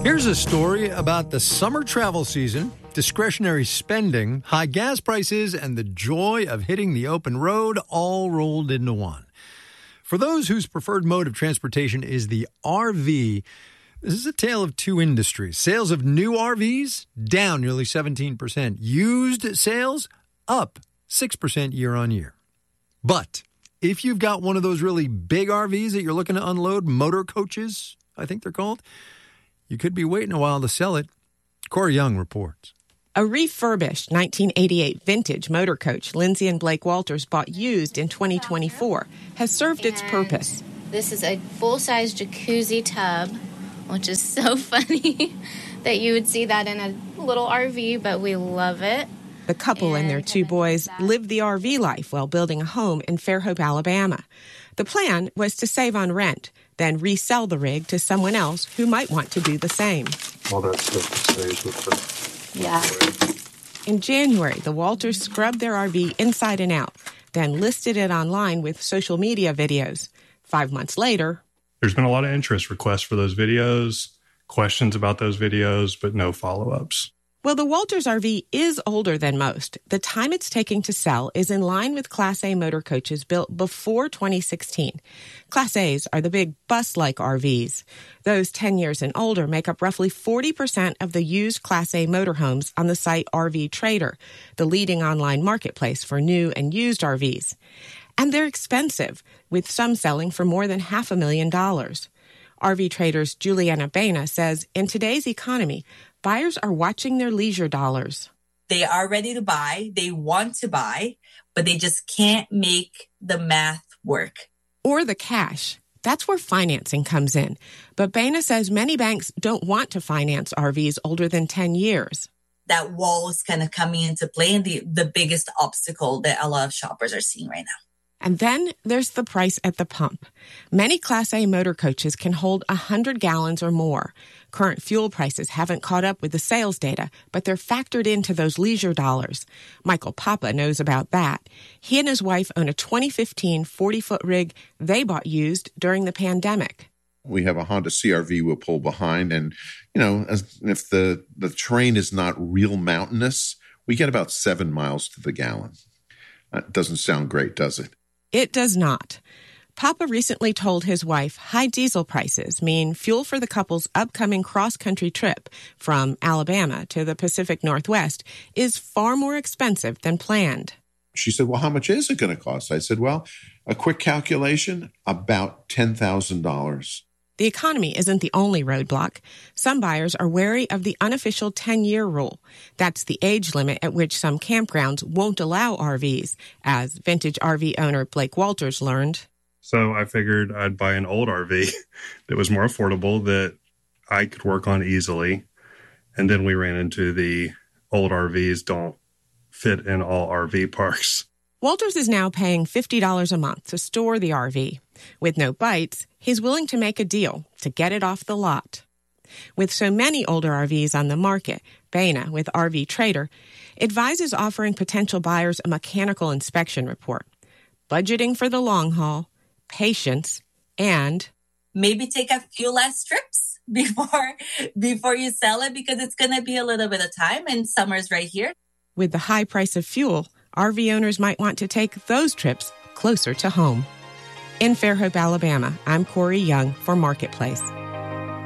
Here's a story about the summer travel season, discretionary spending, high gas prices, and the joy of hitting the open road all rolled into one. For those whose preferred mode of transportation is the RV, this is a tale of two industries. Sales of new RVs down nearly 17%. Used sales up 6% year on year. But if you've got one of those really big RVs that you're looking to unload, motor coaches, I think they're called, you could be waiting a while to sell it. Corey Young reports. A refurbished 1988 vintage motor coach Lindsay and Blake Walters bought used in 2024 has served its purpose. This is a full-size jacuzzi tub, which is so funny that you would see that in a little RV, but we love it. The couple and their two boys lived the RV life while building a home in Fairhope, Alabama. The plan was to save on rent, then resell the rig to someone else who might want to do the same. All that stuff stays with the... Yeah. In January, the Walters scrubbed their RV inside and out, then listed it online with social media videos. 5 months later, there's been a lot of interest requests for those videos, questions about those videos, but no follow-ups. Well, the Walters RV is older than most. The time it's taking to sell is in line with Class A motor coaches built before 2016. Class A's are the big bus-like RVs. Those 10 years and older make up roughly 40% of the used Class A motorhomes on the site RV Trader, the leading online marketplace for new and used RVs. And they're expensive, with some selling for more than $500,000. RV Trader's Juliana Baina says in today's economy, buyers are watching their leisure dollars. They are ready to buy. They want to buy, but they just can't make the math work. Or the cash. That's where financing comes in. But Baina says many banks don't want to finance RVs older than 10 years. That wall is kind of coming into play and the biggest obstacle that a lot of shoppers are seeing right now. And then there's the price at the pump. Many Class A motor coaches can hold 100 gallons or more. Current fuel prices haven't caught up with the sales data, but they're factored into those leisure dollars. Michael Papa knows about that. He and his wife own a 2015 40-foot rig they bought used during the pandemic. We have a Honda CR-V we'll pull behind, and, if the terrain is not real mountainous, we get about 7 miles to the gallon. That doesn't sound great, does it? It does not. Papa recently told his wife high diesel prices mean fuel for the couple's upcoming cross-country trip from Alabama to the Pacific Northwest is far more expensive than planned. She said, well, how much is it going to cost? I said, well, a quick calculation, about $10,000. The economy isn't the only roadblock. Some buyers are wary of the unofficial 10-year rule. That's the age limit at which some campgrounds won't allow RVs, as vintage RV owner Blake Walters learned. So I figured I'd buy an old RV that was more affordable, that I could work on easily. And then we ran into the old RVs don't fit in all RV parks. Walters is now paying $50 a month to store the RV. With no bites, he's willing to make a deal to get it off the lot. With so many older RVs on the market, Baina, with RV Trader, advises offering potential buyers a mechanical inspection report, budgeting for the long haul, patience, and maybe take a few less trips before you sell it, because it's going to be a little bit of time, and summer's right here. With the high price of fuel, RV owners might want to take those trips closer to home. In Fairhope, Alabama, I'm Corey Young for Marketplace.